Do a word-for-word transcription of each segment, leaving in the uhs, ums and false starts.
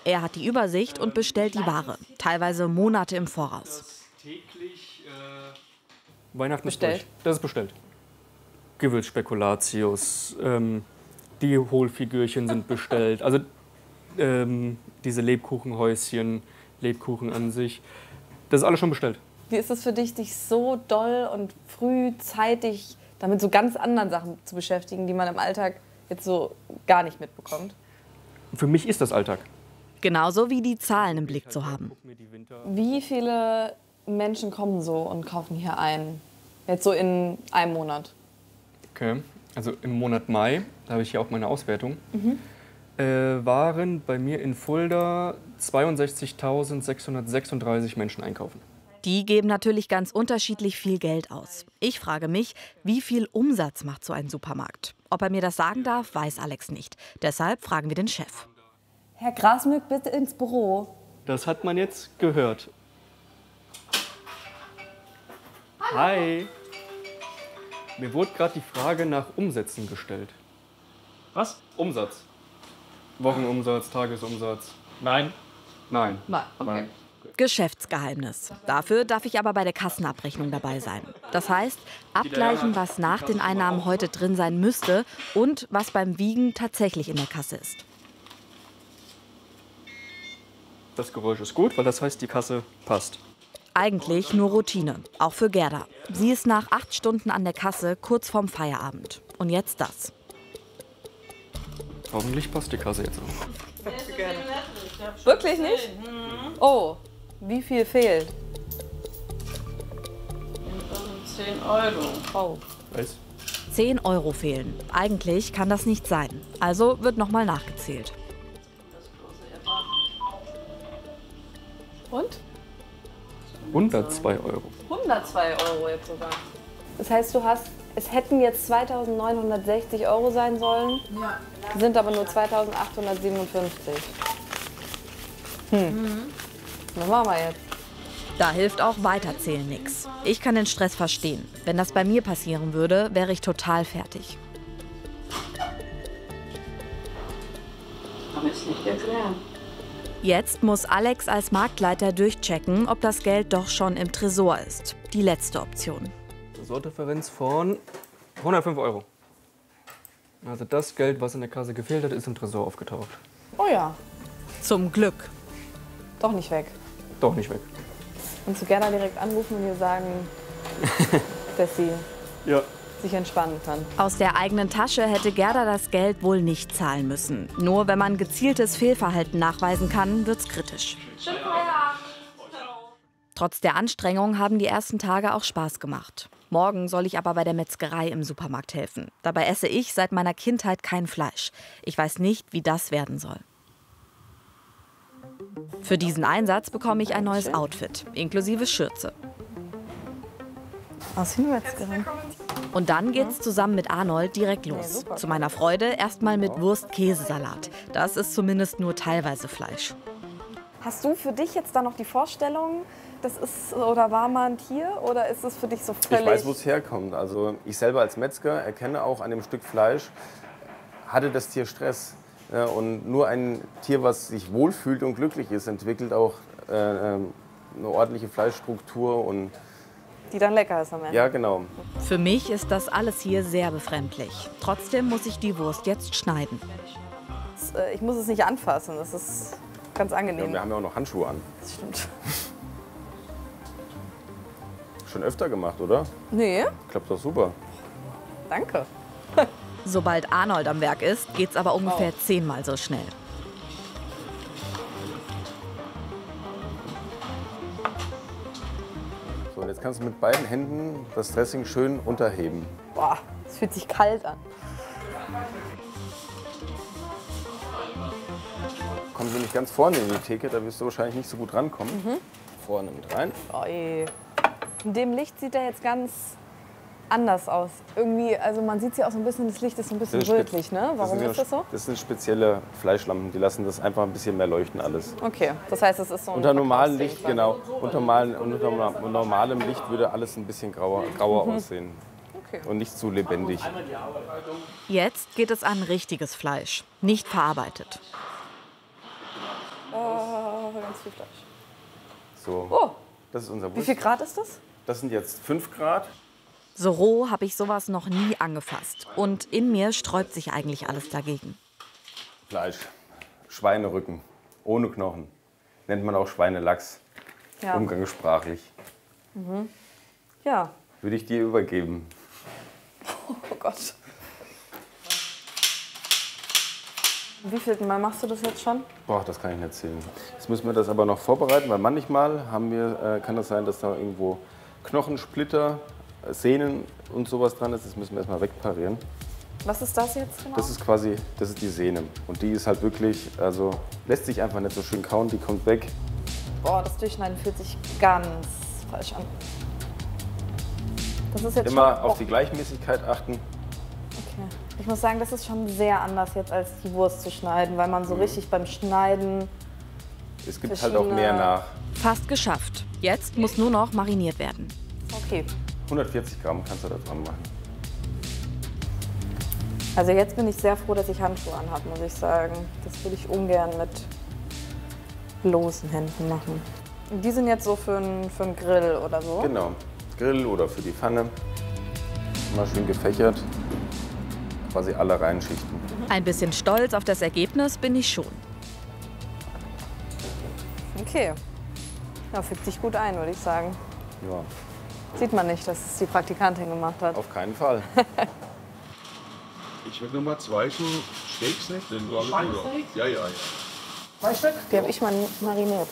Er hat die Übersicht und bestellt die Ware, teilweise Monate im Voraus. Täglich, äh Weihnachten bestellt. Ist durch. Das ist bestellt. Gewürzspekulatius, ähm, die Hohlfigürchen sind bestellt. Also ähm, diese Lebkuchenhäuschen, Lebkuchen an sich, das ist alles schon bestellt. Wie ist es für dich, dich so doll und frühzeitig damit so ganz anderen Sachen zu beschäftigen, die man im Alltag jetzt so gar nicht mitbekommt? Für mich ist das Alltag. Genauso wie die Zahlen im Blick zu haben. Wie viele Menschen kommen so und kaufen hier ein? Jetzt so in einem Monat? Okay, also im Monat Mai, da habe ich hier auch meine Auswertung, Mhm. äh, waren bei mir in Fulda zweiundsechzigtausendsechshundertsechsunddreißig Menschen einkaufen. Die geben natürlich ganz unterschiedlich viel Geld aus. Ich frage mich, wie viel Umsatz macht so ein Supermarkt? Ob er mir das sagen darf, weiß Alex nicht. Deshalb fragen wir den Chef. Herr Grasmück, bitte ins Büro. Das hat man jetzt gehört. Hi. Mir wurde gerade die Frage nach Umsätzen gestellt. Was? Umsatz. Wochenumsatz, Tagesumsatz. Nein. Nein. Nein, okay. Geschäftsgeheimnis. Dafür darf ich aber bei der Kassenabrechnung dabei sein. Das heißt, abgleichen, was nach den Einnahmen heute drin sein müsste und was beim Wiegen tatsächlich in der Kasse ist. Das Geräusch ist gut, weil das heißt, die Kasse passt. Eigentlich nur Routine, auch für Gerda. Sie ist nach acht Stunden an der Kasse kurz vorm Feierabend. Und jetzt das. Hoffentlich passt die Kasse jetzt auch. Wirklich nicht? Oh, wie viel fehlt? zehn Euro. Oh. Weiß? zehn Euro fehlen. Eigentlich kann das nicht sein. Also wird nochmal nachgezählt. Und? hundertzwei Euro. hundertzwei Euro jetzt sogar. Das heißt, du hast, es hätten jetzt zweitausendneunhundertsechzig Euro sein sollen, Ja. sind aber nur zweitausendachthundertsiebenundfünfzig. Hm. Mhm. Was machen wir jetzt? Da hilft auch Weiterzählen nichts. Ich kann den Stress verstehen. Wenn das bei mir passieren würde, wäre ich total fertig. Kann ich nicht erklären. Jetzt muss Alex als Marktleiter durchchecken, ob das Geld doch schon im Tresor ist. Die letzte Option. Tresordifferenz von hundertfünf Euro. Also das Geld, was in der Kasse gefehlt hat, ist im Tresor aufgetaucht. Oh ja, Zum Glück. doch nicht weg. Doch nicht weg. Und zu Gerda direkt anrufen und ihr sagen, dass sie Ja. sich entspannen kann. Aus der eigenen Tasche hätte Gerda das Geld wohl nicht zahlen müssen. Nur wenn man gezieltes Fehlverhalten nachweisen kann, wird's kritisch. Trotz der Anstrengung haben die ersten Tage auch Spaß gemacht. Morgen soll ich aber bei der Metzgerei im Supermarkt helfen. Dabei esse ich seit meiner Kindheit kein Fleisch. Ich weiß nicht, wie das werden soll. Für diesen Einsatz bekomme ich ein neues Outfit, inklusive Schürze. Aus wie eine Metzgerin. Und dann geht's zusammen mit Arnold direkt los. Zu meiner Freude erstmal mit Wurst-Käsesalat. Das ist zumindest nur teilweise Fleisch. Hast du für dich jetzt da noch die Vorstellung, das ist oder war mal ein Tier oder ist es für dich so völlig... Ich weiß, wo es herkommt. Also ich selber als Metzger erkenne auch an dem Stück Fleisch, hatte das Tier Stress. Ja, und nur ein Tier, was sich wohlfühlt und glücklich ist, entwickelt auch äh, eine ordentliche Fleischstruktur und Die dann lecker ist am Ende. ja, genau. Für mich ist das alles hier sehr befremdlich. Trotzdem muss ich die Wurst jetzt schneiden. Das, äh, Ich muss es nicht anfassen, das ist ganz Ja, angenehm. und wir haben ja auch noch Handschuhe an. Das stimmt. Schon öfter gemacht, oder? Nee, Klappt doch super. danke. Sobald Arnold am Werk ist, geht's aber ungefähr zehnmal so schnell. So, und jetzt kannst du mit beiden Händen das Dressing schön unterheben. Boah, es fühlt sich kalt an. Kommen Sie nicht ganz vorne in die Theke, da wirst du wahrscheinlich nicht so gut rankommen. Mhm. Vorne mit rein. Oh je. In dem Licht sieht er jetzt ganz anders aus. Irgendwie, also man sieht ja auch so ein bisschen, das Licht ist so ein bisschen Das ist rötlich, spe- ne? Warum sind ist das so? Das sind spezielle Fleischlampen, die lassen das einfach ein bisschen mehr leuchten alles. Okay, das heißt, es ist so ein Unter normalem Verkaufsding Licht, quasi. genau. Unter, normalen, unter normalem Licht würde alles ein bisschen grauer, grauer Mhm. aussehen. Okay. Und nicht zu lebendig. Jetzt geht es an richtiges Fleisch, nicht verarbeitet. Oh, viel Fleisch. So, Oh, das ist unser wie Wurst. viel Grad ist das? Das sind jetzt fünf Grad. So roh habe ich sowas noch nie angefasst. Und in mir sträubt sich eigentlich alles dagegen. Fleisch, Schweinerücken, ohne Knochen. Nennt man auch Schweinelachs, Ja. umgangssprachlich. Ja. Würde ich dir übergeben. Oh Gott. Wie viel Mal machst du das jetzt schon? Boah, das kann ich nicht zählen. Jetzt müssen wir das aber noch vorbereiten, weil manchmal haben wir, äh, kann das sein, dass da irgendwo Knochensplitter, äh, Sehnen und sowas dran ist. Das müssen wir erstmal wegparieren. Was ist das jetzt genau? Das ist quasi, das ist die Sehne. Und die ist halt wirklich, also lässt sich einfach nicht so schön kauen, die kommt weg. Boah, das Durchschneiden fühlt sich ganz falsch an. Das ist jetzt Immer schon, auf oh, die Gleichmäßigkeit achten. okay. Ich muss sagen, das ist schon sehr anders jetzt als die Wurst zu schneiden, weil man so richtig beim Schneiden... Es gibt halt auch mehr Verschiedene- nach. Fast geschafft. Jetzt muss nur noch mariniert werden. Okay. hundertvierzig Gramm kannst du da dran machen. Also jetzt bin ich sehr froh, dass ich Handschuhe anhabe, muss ich sagen. Das würde ich ungern mit bloßen Händen machen. Und die sind jetzt so für einen für einen Grill oder so? Genau. Grill oder für die Pfanne. Mal schön gefächert. Quasi alle reinschichten. Ein bisschen stolz auf das Ergebnis bin ich schon. Okay. Ja, fügt sich gut ein, würde ich sagen. Ja, Sieht man nicht, dass es die Praktikantin gemacht hat. auf keinen Fall. Ich will Nummer zwei so Steaks nicht, denn du hast ja, ja, ja. Die habe ich mal mariniert.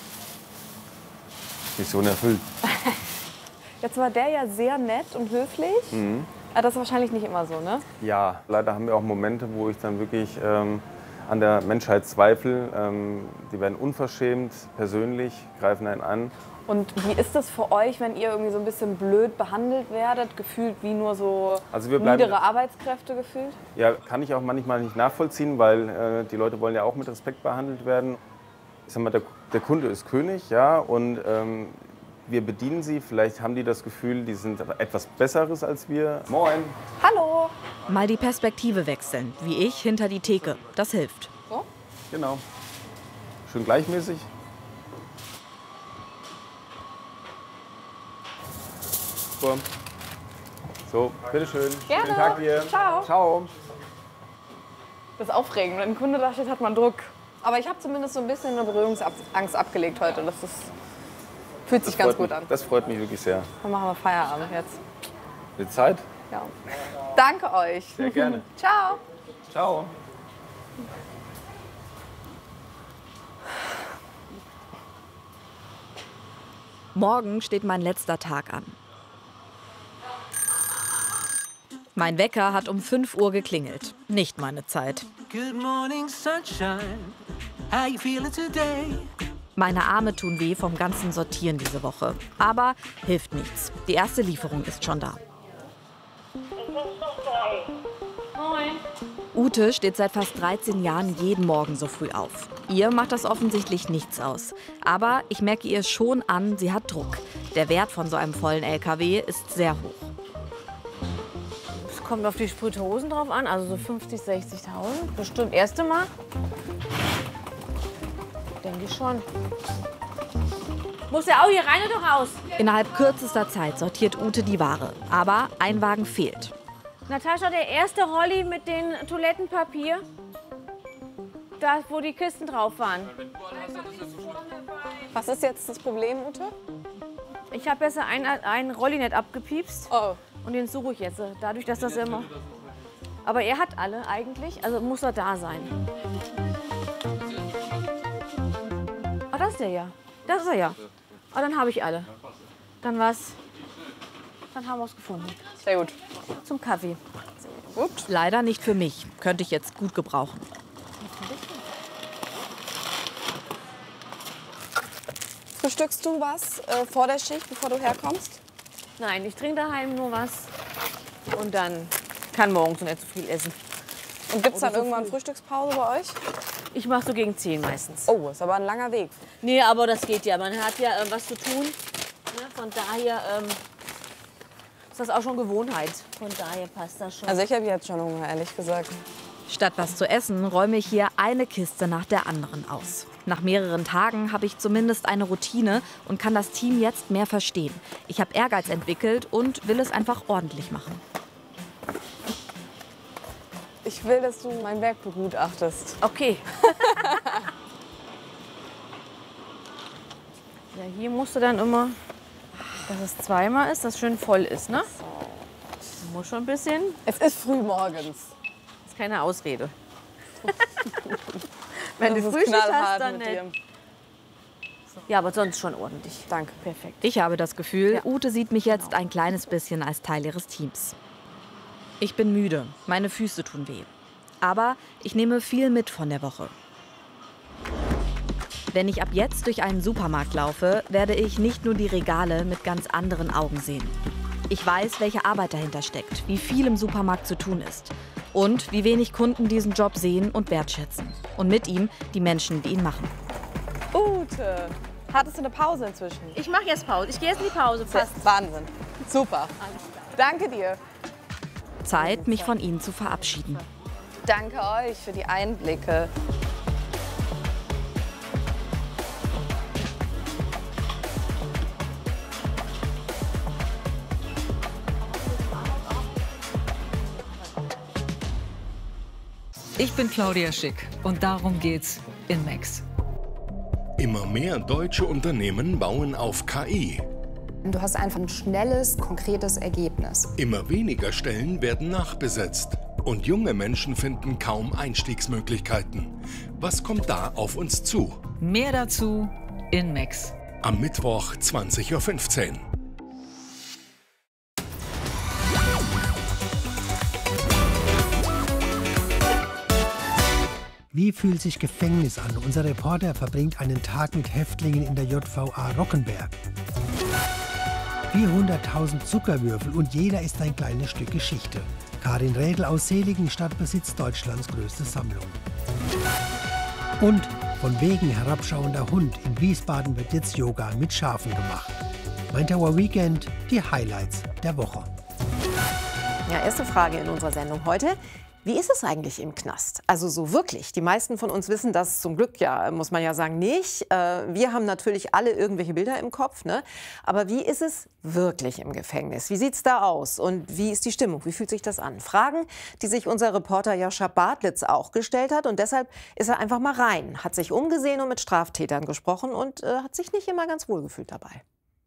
Mission erfüllt. Jetzt war der ja sehr nett und höflich. Mhm. Aber das ist wahrscheinlich nicht immer so, ne? Ja, leider haben wir auch Momente, wo ich dann wirklich ähm, an der Menschheit zweifle. Ähm, die werden unverschämt, persönlich, greifen einen an. Und wie ist das für euch, wenn ihr irgendwie so ein bisschen blöd behandelt werdet? Gefühlt wie nur so Also wir bleiben- niedere Arbeitskräfte gefühlt? Ja, kann ich auch manchmal nicht nachvollziehen, weil äh, die Leute wollen ja auch mit Respekt behandelt werden. Ich sag mal, der, der Kunde ist König, ja, und ähm, wir bedienen sie. Vielleicht haben die das Gefühl, die sind etwas Besseres als wir. Moin. Hallo! Mal die Perspektive wechseln, wie ich hinter die Theke. Das hilft. Genau. Schön gleichmäßig. Super. So, bitteschön. Gerne. Schönen Tag dir. Ciao. Ciao. Das ist aufregend, wenn ein Kunde da steht, hat man Druck. Aber ich habe zumindest so ein bisschen eine Berührungsangst abgelegt heute. Das ist, fühlt sich Das ganz freut gut mich, an. Das freut mich wirklich sehr. Dann machen wir Feierabend jetzt. Mit Zeit? Ja. Danke euch. Sehr gerne. Ciao. Ciao. Morgen steht mein letzter Tag an. Mein Wecker hat um fünf Uhr geklingelt. Nicht meine Zeit. Good morning, sunshine. How you feeling today? Meine Arme tun weh vom ganzen Sortieren diese Woche. Aber hilft nichts. Die erste Lieferung ist schon da. Ute steht seit fast dreizehn Jahren jeden Morgen so früh auf. Ihr macht das offensichtlich nichts aus. Aber ich merke ihr schon an, sie hat Druck. Der Wert von so einem vollen L K W ist sehr hoch. Es kommt auf die Sprithosen drauf an, also so fünfzig, sechzigtausend. Bestimmt erste Mal. Denke ich schon. Muss der auch hier rein oder raus? Innerhalb kürzester Zeit sortiert Ute die Ware. Aber ein Wagen fehlt. Natascha, der erste Rolli mit dem Toilettenpapier. Da, wo die Kisten drauf waren. Was ist jetzt das Problem, Ute? Ich habe besser einen, einen Rolli nicht abgepiepst. Oh. Und den suche ich jetzt. Dadurch, dass das immer... Aber er hat alle eigentlich, also muss er da sein. Ah, das ist der ja. Das ist er ja. Ah, dann habe ich alle. Dann was. Dann haben wir es gefunden. Sehr gut. Zum Kaffee. Gut. Leider nicht für mich. Könnte ich jetzt gut gebrauchen. Frühstückst du was äh, vor der Schicht, bevor du herkommst? Nein, ich trinke daheim nur was. Und dann kann morgens nicht so viel essen. Und gibt es dann Oder so irgendwann früh. Frühstückspause bei euch? Ich mache so gegen zehn meistens. Oh, ist aber ein langer Weg. Nee, aber das geht ja. Man hat ja äh, was zu tun. Ne? Von daher ähm, ist das auch schon Gewohnheit. Von daher passt das schon. Also ich habe jetzt schon Hunger, ehrlich gesagt. Statt was zu essen, räume ich hier eine Kiste nach der anderen aus. Nach mehreren Tagen habe ich zumindest eine Routine und kann das Team jetzt mehr verstehen. Ich habe Ehrgeiz entwickelt und will es einfach ordentlich machen. Ich will, dass du mein Werk begutachtest. Okay. Ja, hier musst du dann immer, dass es zweimal ist, dass es schön voll ist, ne? Du musst schon ein bisschen. Es ist früh morgens. Das ist keine Ausrede. Wenn Das du ist Frühstück knallhart hast, dann mit nicht. dir. Ja, aber sonst schon ordentlich. Danke. Perfekt. Ich habe das Gefühl, Ja. Ute sieht mich jetzt ein kleines bisschen als Teil ihres Teams. Ich bin müde, meine Füße tun weh. Aber ich nehme viel mit von der Woche. Wenn ich ab jetzt durch einen Supermarkt laufe, werde ich nicht nur die Regale mit ganz anderen Augen sehen. Ich weiß, welche Arbeit dahinter steckt, wie viel im Supermarkt zu tun ist und wie wenig Kunden diesen Job sehen und wertschätzen. Und mit ihm die Menschen, die ihn machen. Ute, hattest du eine Pause inzwischen? Ich mache jetzt Pause. Ich gehe jetzt in die Pause. Fast. Wahnsinn. Super. Danke dir. Zeit, mich von Ihnen zu verabschieden. Danke euch für die Einblicke. Ich bin Claudia Schick und darum geht's in Max. Immer mehr deutsche Unternehmen bauen auf K I. Du hast einfach ein schnelles, konkretes Ergebnis. Immer weniger Stellen werden nachbesetzt. Und junge Menschen finden kaum Einstiegsmöglichkeiten. Was kommt da auf uns zu? Mehr dazu in Max. Am Mittwoch zwanzig Uhr fünfzehn. Wie fühlt sich Gefängnis an? Unser Reporter verbringt einen Tag mit Häftlingen in der J V A Rockenberg. vierhunderttausend Zuckerwürfel und jeder ist ein kleines Stück Geschichte. Karin Rädel aus Seligenstadt besitzt Deutschlands größte Sammlung. Und von wegen herabschauender Hund. In Wiesbaden wird jetzt Yoga mit Schafen gemacht. Mein Tower Weekend, die Highlights der Woche. Ja, erste Frage in unserer Sendung heute. Wie ist es eigentlich im Knast? Also so wirklich. Die meisten von uns wissen das zum Glück ja, muss man ja sagen, nicht. Wir haben natürlich alle irgendwelche Bilder im Kopf, ne? Aber wie ist es wirklich im Gefängnis? Wie sieht es da aus? Und wie ist die Stimmung? Wie fühlt sich das an? Fragen, die sich unser Reporter Joscha Bartlitz auch gestellt hat. Und deshalb ist er einfach mal rein, hat sich umgesehen und mit Straftätern gesprochen und äh, hat sich nicht immer ganz wohl gefühlt dabei.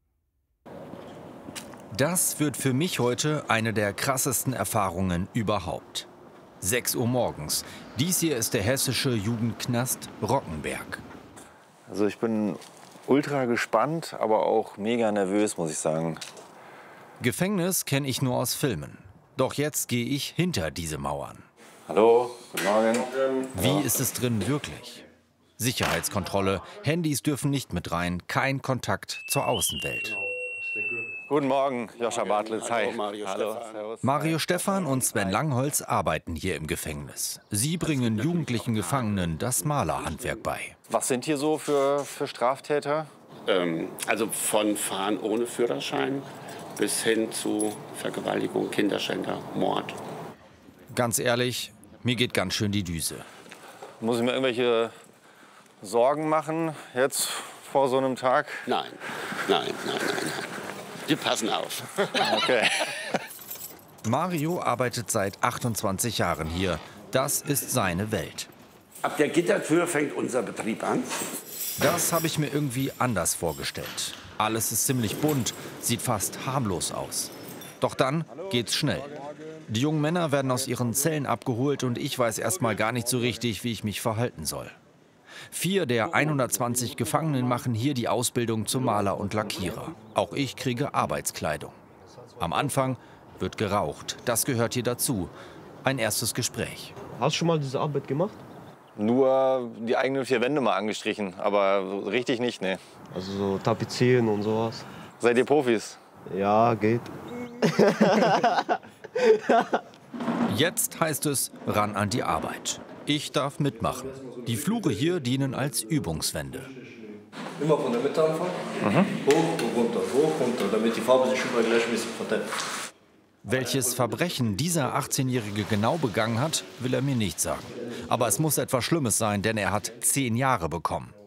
Das wird für mich heute eine der krassesten Erfahrungen überhaupt. sechs Uhr morgens. Dies hier ist der hessische Jugendknast Rockenberg. Also ich bin ultra gespannt, aber auch mega nervös, muss ich sagen. Gefängnis kenne ich nur aus Filmen. Doch jetzt gehe ich hinter diese Mauern. Hallo, guten Morgen. Wie ist es drin wirklich? Sicherheitskontrolle, Handys dürfen nicht mit rein, kein Kontakt zur Außenwelt. Guten Morgen, Joscha Bartlitz. Hi. Hallo, Mario Hallo, Stefan. servus. Mario Stefan und Sven Langholz arbeiten hier im Gefängnis. Sie bringen jugendlichen Gefangenen das Malerhandwerk bei. Was sind hier so für, für Straftäter? Ähm, also von Fahren ohne Führerschein bis hin zu Vergewaltigung, Kinderschänder, Mord. Ganz ehrlich, mir geht ganz schön die Düse. Muss ich mir irgendwelche Sorgen machen jetzt vor so einem Tag? Nein, nein, nein, nein, nein. Wir passen auf. Okay. Mario arbeitet seit achtundzwanzig Jahren hier. Das ist seine Welt. Ab der Gittertür fängt unser Betrieb an. Das habe ich mir irgendwie anders vorgestellt. Alles ist ziemlich bunt, sieht fast harmlos aus. Doch dann geht's schnell. Die jungen Männer werden aus ihren Zellen abgeholt und ich weiß erst mal gar nicht so richtig, wie ich mich verhalten soll. Vier der hundertzwanzig Gefangenen machen hier die Ausbildung zum Maler und Lackierer. Auch ich kriege Arbeitskleidung. Am Anfang wird geraucht. Das gehört hier dazu. Ein erstes Gespräch. Hast du schon mal diese Arbeit gemacht? Nur die eigenen vier Wände mal angestrichen, aber so richtig nicht, ne. Also so tapezieren und sowas. Seid ihr Profis? Ja, geht. Jetzt heißt es ran an die Arbeit. Ich darf mitmachen. Die Flure hier dienen als Übungswände. Immer von der Mitte anfangen. Mhm. Hoch und runter, hoch, runter, damit die Farbe sich überall gleichmäßig verteilt. Welches Verbrechen dieser achtzehnjährige genau begangen hat, will er mir nicht sagen. Aber es muss etwas Schlimmes sein, denn er hat zehn Jahre bekommen.